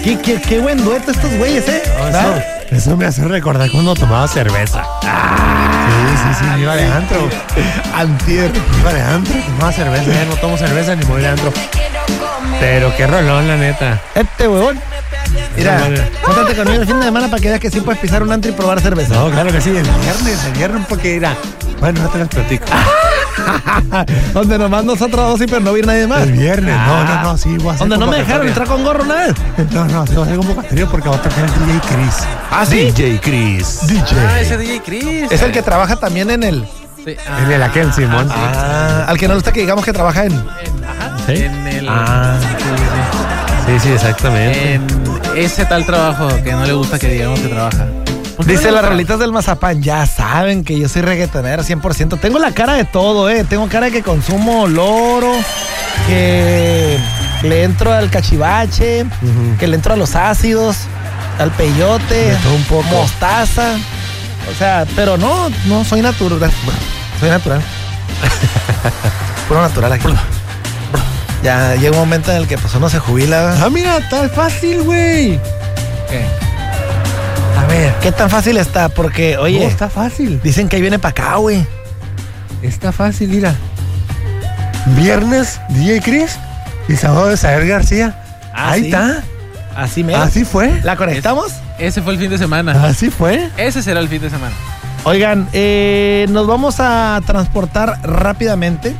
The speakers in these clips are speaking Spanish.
Qué buen dueto estos güeyes, Eso me hace recordar cuando tomaba cerveza. Sí, iba de antro. Antier. Iba de antro, tomaba cerveza. Ya no tomo cerveza ni me voy de antro. Pero qué rolón, la neta. Huevón. Mira, júntate conmigo el fin de semana para que veas que sí puedes pisar un antro y probar cerveza. No, claro que sí, el viernes porque irá. Bueno, no te las platico. Donde nomás nosotros dos sí, pero no vi nadie más. El viernes, no, sí, voy a hacer. Donde no me dejaron entrar con gorro una vez. No, sí, voy a hacer convocatoria porque va a tocar el DJ Chris. ¿Ah, sí? DJ Chris. Ese DJ Chris. Es el que trabaja también en el... Sí. En el aquel, Simón. Al que no le gusta que digamos que trabaja en... ¿Sí? En el... Sí, exactamente. En ese tal trabajo que no le gusta que digamos que trabaja. Dice las rolitas del mazapán, ya saben que yo soy reggaetonero 100%. Tengo la cara de todo, Tengo cara de que consumo loro, que le entro al cachivache, que le entro a los ácidos, al peyote, un poco. mostaza. O sea, pero no soy natural. Soy natural. Puro natural aquí. Ya llega un momento en el que pues uno se jubila. Ah, mira, está fácil, güey. ¿Qué? A ver, ¿qué tan fácil está? Porque, oye, No, está fácil. dicen que ahí viene para acá, güey. Está fácil, mira. Viernes, DJ Chris y sábado de Saer García. Ahí ¿sí? está. Así mero. Así fue. ¿La conectamos? Ese fue el fin de semana. Así fue. Ese será el fin de semana. Oigan, nos vamos a transportar rápidamente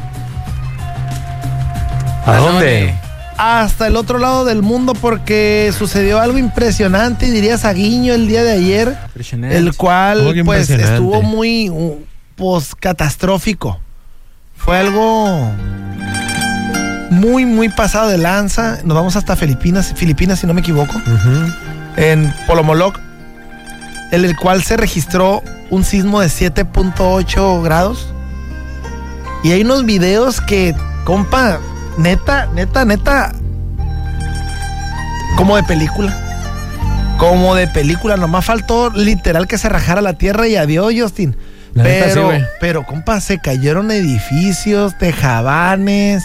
¿A dónde? hasta el otro lado del mundo porque sucedió algo impresionante, diría Saguiño, el día de ayer, el cual Muy pues impresionante. estuvo muy catastrófico. Fue algo muy pasado de lanza. Nos vamos hasta Filipinas si no me equivoco, en Polomoloc, en el cual se registró un sismo de 7.8 grados. Y hay unos videos que, compa, neta, como de película. Nomás faltó literal que se rajara la tierra y adiós, Justin. La neta, sí, güey. Pero, compa, se cayeron edificios, tejabanes,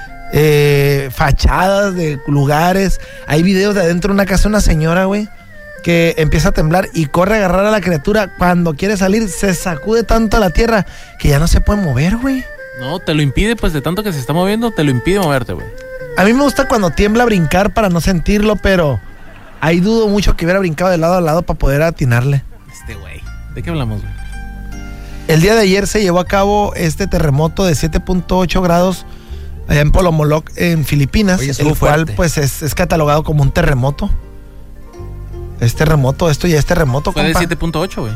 fachadas de lugares. Hay videos de adentro de una casa de una señora, güey, que empieza a temblar y corre a agarrar a la criatura. Cuando quiere salir, se sacude tanto la tierra que ya no se puede mover, güey. No, te lo impide, pues de tanto que se está moviendo, te lo impide moverte, güey. A mí me gusta cuando tiembla brincar para no sentirlo, pero ahí dudo mucho que hubiera brincado de lado a lado para poder atinarle. Este güey. ¿De qué hablamos, güey? El día de ayer se llevó a cabo este terremoto de 7.8 grados allá en Polomoloc, en Filipinas, Oye, el cual pues es catalogado como un terremoto. Esto ya es terremoto, Fue de compa. 7.8, güey.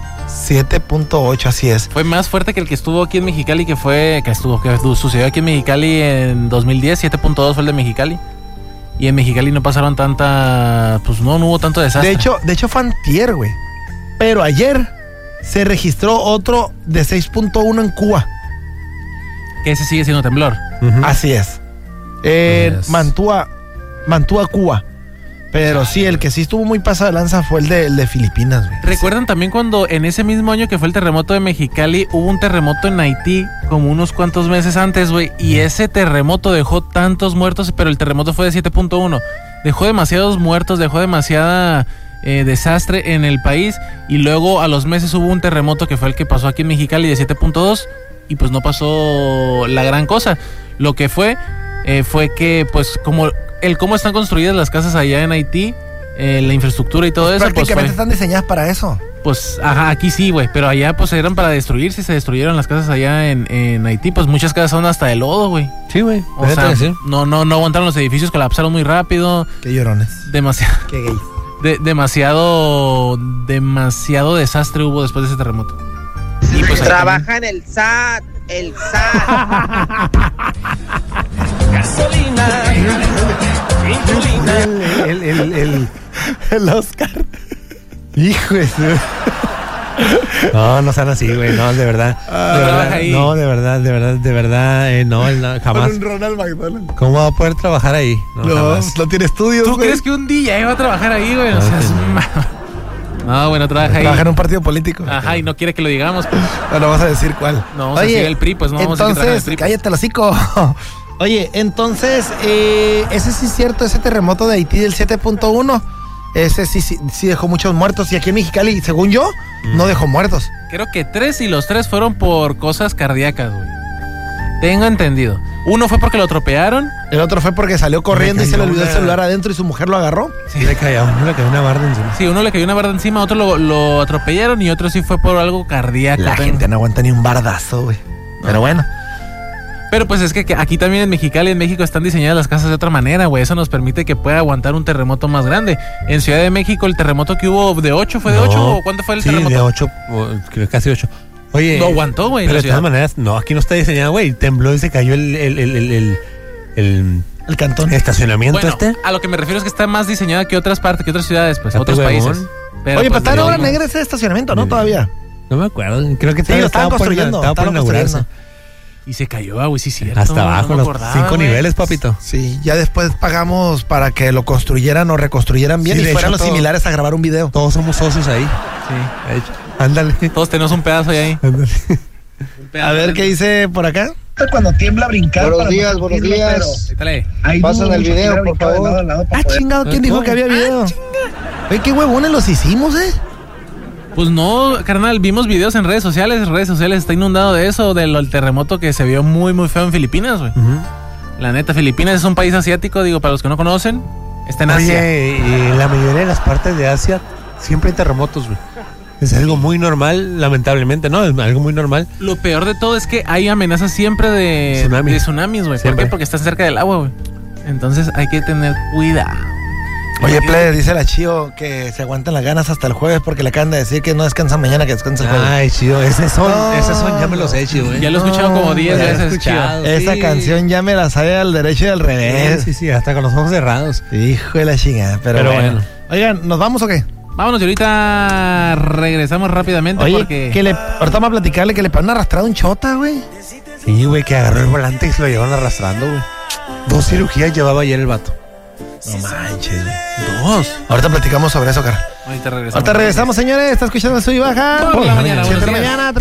7.8, así es. Fue más fuerte que el que estuvo aquí en Mexicali, que sucedió aquí en Mexicali en 2010. 7.2 fue el de Mexicali. Y en Mexicali no pasaron pues no hubo tanto desastre. De hecho fue antier, güey. Pero ayer se registró otro de 6.1 en Cuba. Que ese sigue siendo temblor. Así es. Yes. Mantua, Cuba. Pero sí, el que sí estuvo muy pasado de lanza fue el de Filipinas, güey. ¿Recuerdan también cuando en ese mismo año que fue el terremoto de Mexicali, hubo un terremoto en Haití como unos cuantos meses antes, güey? Y ese terremoto dejó tantos muertos, pero el terremoto fue de 7.1. Dejó demasiados muertos, dejó demasiada desastre en el país. Y luego a los meses hubo un terremoto que fue el que pasó aquí en Mexicali de 7.2. Y pues no pasó la gran cosa. Lo que fue que pues cómo están construidas las casas allá en Haití, la infraestructura y todo eso. Prácticamente pues están diseñadas para eso. Pues, ajá, aquí sí, güey, pero allá pues eran para destruirse, se destruyeron las casas allá en Haití, pues muchas casas son hasta de lodo, güey. Sí, güey. O sea, no aguantaron los edificios, colapsaron muy rápido. Qué llorones. Demasiado, Qué gays. demasiado desastre hubo después de ese terremoto. Y pues Trabaja en el SAT, Gasolina. El Oscar. Hijo de su... No sean así, güey. No, de verdad. trabaja ahí. No, de verdad. No, jamás. Con un Ronald McDonald. ¿Cómo va a poder trabajar ahí? Jamás. No tiene estudios, ¿Tú güey. crees que un día iba a trabajar ahí, güey? O sea, no, bueno, trabaja ahí. Trabaja en un partido político. Ajá, y no quiere que lo digamos, pues. No vas a decir cuál. No vamos a decir el PRI, pues no vamos a decir que trabaja en el entonces, PRI. cállate el hocico. Oye, entonces, ese sí es cierto, ese terremoto de Haití del 7.1, ese sí dejó muchos muertos. Y aquí en Mexicali, según yo, no dejó muertos. Creo que 3 y los 3 fueron por cosas cardíacas, güey. Tengo entendido. Uno fue porque lo atropellaron. El otro fue porque salió corriendo y se le olvidó el celular adentro y su mujer lo agarró. Sí, le cayó una barda encima. Sí, uno le cayó una barda encima, otro lo atropellaron y otro sí fue por algo cardíaco. La gente no aguanta ni un bardazo, güey. Pero bueno. Pero pues es que aquí también en Mexicali, en México, están diseñadas las casas de otra manera, güey. Eso nos permite que pueda aguantar un terremoto más grande. En Ciudad de México, el terremoto que hubo de 8, ¿fue de 8 o cuánto fue el terremoto? Sí, de 8, casi 8. Oye, lo aguantó, güey. Pero de todas maneras, no, aquí no está diseñado, güey. Tembló y se cayó el cantón. El estacionamiento bueno, a lo que me refiero es que está más diseñada que otras partes, que otras ciudades, pues, otros países. Pero oye, pues, pero está en obra negra ese estacionamiento, ¿no? Todavía. No me acuerdo. Creo que sí, lo estaban construyendo. Estaba por inaugurarse. Y se cayó, güey, sí, cierto. Hasta abajo, los 5 niveles, papito. Sí, ya después pagamos para que lo construyeran o reconstruyeran bien y fueran los similares a grabar un video. Todos somos socios ahí. Sí. Ándale. Todos tenemos un pedazo ahí. Ándale. A ver qué dice por acá. Cuando tiembla brincar. Buenos días. Pasan el video, por favor. Chingado, ¿quién dijo que había video? Oye, qué huevones los hicimos, Pues no, carnal, vimos videos en redes sociales está inundado de eso, del terremoto que se vio muy, muy feo en Filipinas, güey. La neta, Filipinas es un país asiático, digo, para los que no conocen, está en Asia. Oye, y en la mayoría de las partes de Asia siempre hay terremotos, güey. Es algo muy normal, lamentablemente, ¿no? Es algo muy normal. Lo peor de todo es que hay amenazas siempre de tsunamis, güey. ¿Por qué? Porque están cerca del agua, güey. Entonces hay que tener cuidado. Oye, plebe, dice la Chío que se aguantan las ganas hasta el jueves porque le acaban de decir que no descansan mañana, que descansan el jueves. Ay, Chío, ese son ya me lo sé, Chío, Ya lo he escuchado como 10 veces, Chío. Esa canción ya me la sabe al derecho y al revés. Sí, hasta con los ojos cerrados. Hijo de la chingada, pero bueno. Oigan, ¿nos vamos o qué? Vámonos y ahorita regresamos rápidamente. Oye, porque ahorita vamos a platicarle que le han arrastrado un chota, güey. Sí, güey, que agarró el volante y se lo llevaron arrastrando, güey. 2 cirugías llevaba ayer el vato. No manches, güey. 2. Ahorita platicamos sobre eso, cara. Ahorita regresamos. Ahorita regresamos, señores. Está escuchando Sub y Baja. Por la mañana. 7 de la mañana.